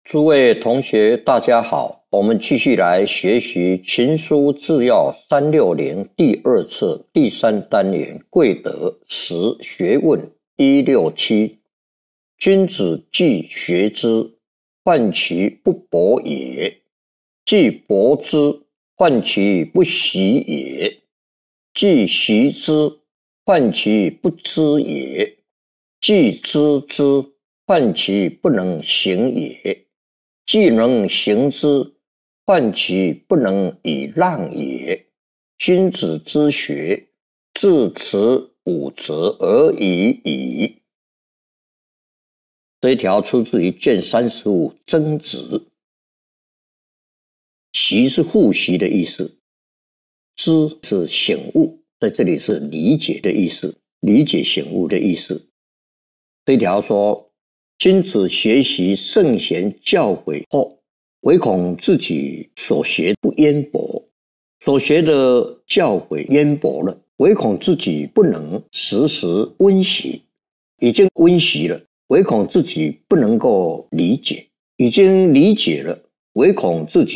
诸位同学，大家好，我们继续来学习《群书治要360》第2册第3单元贵德10学问167。君子既学之，患其不博也；既博之，患其不习也；既习之，患其不知也；既知之，患其不能行也；既能行之，患其不能以让也。君子之学，至此5则而已矣。这一条出自于卷35曾子。习是复习的意思，知是醒悟，在这里是理解的意思，理解醒悟的意思。这一条说，君子学习圣贤教诲后，唯恐自己所学不渊博，所学的教诲渊博了，唯恐自己不能时时温习，已经温习了，唯恐自己不能够理解，已经理解了，唯恐自己